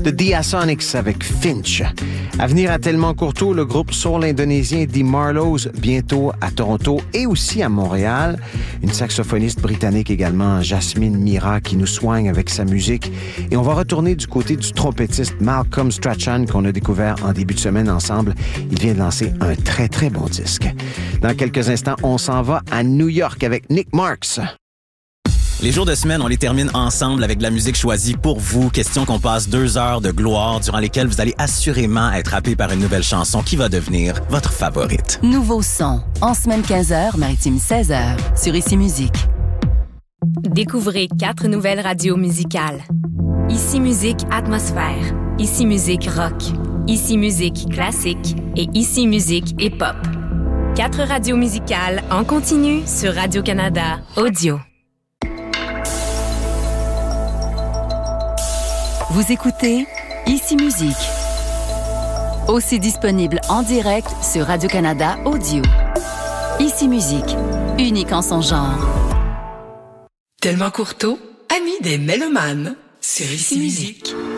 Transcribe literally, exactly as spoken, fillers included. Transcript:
The Diasonics avec Finch. À venir à Tellement Courteau, le groupe soul indonésien The Marlows, bientôt à Toronto et aussi à Montréal. Une saxophoniste britannique également, Jasmine Mira, qui nous soigne avec sa musique. Et on va retourner du côté du trompettiste Malcolm Strachan qu'on a découvert en début de semaine ensemble. Il vient de lancer un très, très bon disque. Dans quelques instants, on s'en va à New York avec Nick Marks. Les jours de semaine, on les termine ensemble avec de la musique choisie pour vous. Question qu'on passe deux heures de gloire durant lesquelles vous allez assurément être happé par une nouvelle chanson qui va devenir votre favorite. Nouveau son, en semaine quinze heures, maritime seize heures, sur Ici Musique. Découvrez quatre nouvelles radios musicales. Ici Musique Atmosphère, Ici Musique Rock, Ici Musique Classique et Ici Musique Hip-Hop. Quatre radios musicales en continu sur Radio-Canada Audio. Vous écoutez Ici Musique. Aussi disponible en direct sur Radio-Canada Audio. Ici Musique, unique en son genre. Tellement Courteau, ami des mélomanes, sur Ici Musique.